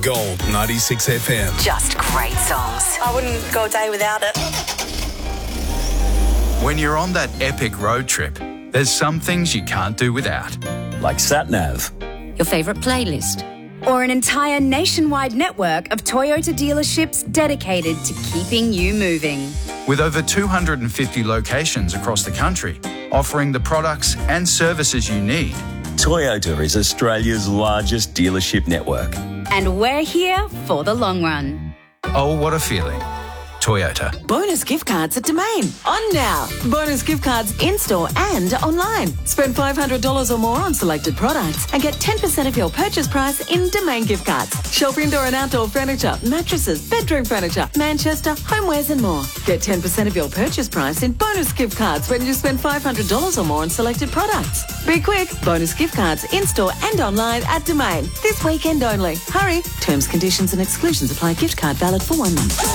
Gold 96 FM. Just great songs. I wouldn't go a day without it. When you're on that epic road trip, there's some things you can't do without. Like SatNav. Your favourite playlist. Or an entire nationwide network of Toyota dealerships dedicated to keeping you moving. With over 250 locations across the country, offering the products and services you need. Toyota is Australia's largest dealership network. And we're here for the long run. Oh, what a feeling. Toyota. Bonus gift cards at Domain. On now. Bonus gift cards in-store and online. Spend $500 or more on selected products and get 10% of your purchase price in Domain gift cards. Shop indoor and outdoor furniture, mattresses, bedroom furniture, Manchester, homewares and more. Get 10% of your purchase price in bonus gift cards when you spend $500 or more on selected products. Be quick. Bonus gift cards in-store and online at Domain. This weekend only. Hurry. Terms, conditions and exclusions apply. Gift card valid for 1 month.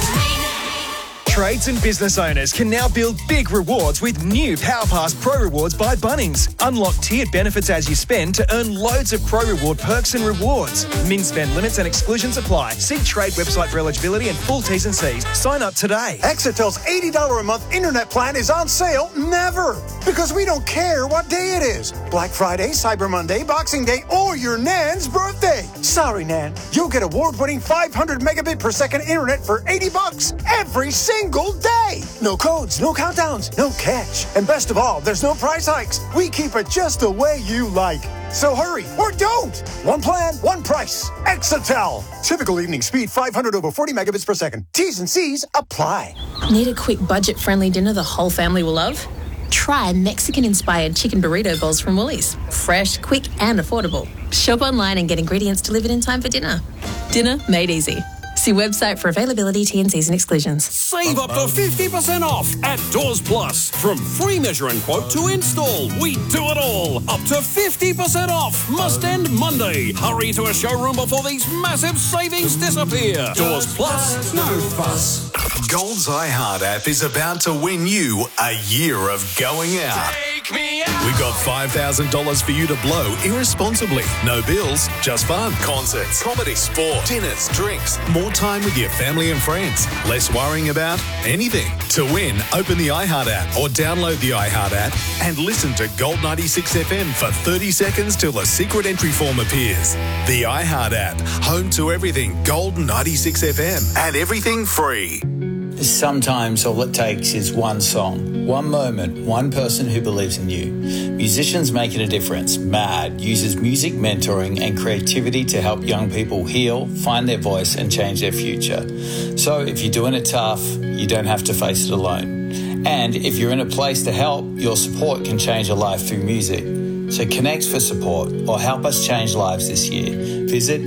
Trades and business owners can now build big rewards with new PowerPass Pro Rewards by Bunnings. Unlock tiered benefits as you spend to earn loads of Pro Reward perks and rewards. Min spend limits and exclusions apply. See Trade website for eligibility and full T's and C's. Sign up today. Exetel's $80 a month internet plan is on sale never. Because we don't care what day it is. Black Friday, Cyber Monday, Boxing Day, or your Nan's birthday. Sorry, Nan. You'll get award-winning 500 megabit per second internet for $80 every single day. No codes, no countdowns, no catch. And best of all, there's no price hikes. We keep it just the way you like. So hurry or don't. One plan, one price. Exetel. Typical evening speed 500 over 40 megabits per second. T's and C's apply. Need a quick budget-friendly dinner the whole family will love? Try Mexican-inspired chicken burrito bowls from Woolies. Fresh, quick and affordable. Shop online and get ingredients delivered in time for dinner. Dinner made easy. See website for availability, T&Cs and exclusions. Save up to 50% off at Doors Plus. From free measure and quote to install, we do it all. Up to 50% off. Must end Monday. Hurry to a showroom before these massive savings disappear. Doors Plus, no fuss. Gold's iHeart app is about to win you a year of going out. Take me out. We've got $5,000 for you to blow irresponsibly. No bills, just fun. Concerts, comedy, sport, dinners, drinks, more time with your family and friends. Less worrying about anything. To win, open the iHeart app or download the iHeart app and listen to Gold 96 FM for 30 seconds till a secret entry form appears. The iHeart app, home to everything Gold 96 FM and everything free. Sometimes all it takes is one song, one moment, one person who believes in you. Musicians Making a Difference, MAD, uses music mentoring and creativity to help young people heal, find their voice and change their future. So if you're doing it tough, you don't have to face it alone. And if you're in a place to help, your support can change a life through music. So connect for support or help us change lives this year. Visit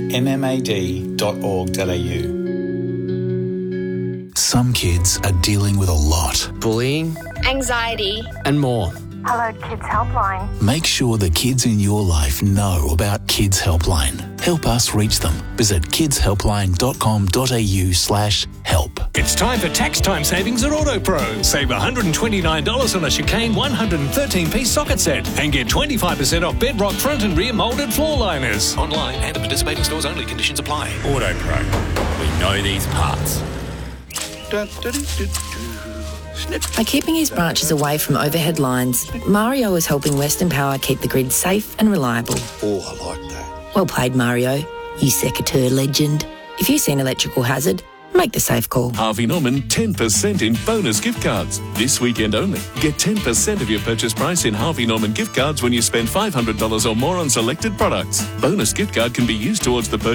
mmad.org.au. Some kids are dealing with a lot. Bullying, anxiety, and more. Hello Kids Helpline. Make sure the kids in your life know about Kids Helpline. Help us reach them. Visit kidshelpline.com.au/help. It's time for tax time savings at AutoPro. Save $129 on a Chicane 113-piece socket set and get 25% off Bedrock front and rear moulded floor liners. Online and at participating stores only. Conditions apply. AutoPro. We know these parts. By keeping his branches away from overhead lines, Mario is helping Western Power keep the grid safe and reliable. Oh, I like that. Well played, Mario. You secateur legend. If you see an electrical hazard, make the safe call. Harvey Norman 10% in bonus gift cards. This weekend only. Get 10% of your purchase price in Harvey Norman gift cards when you spend $500 or more on selected products. Bonus gift card can be used towards the purchase